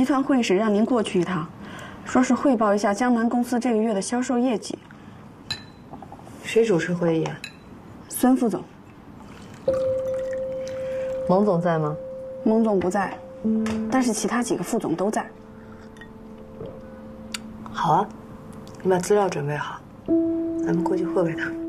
集团会议室让您过去一趟，说是汇报一下江南公司这个月的销售业绩。 谁主持会议啊？ 孙副总。 蒙总在吗？ 蒙总不在，但是其他几个副总都在。 好啊，你把资料准备好，咱们过去会会他。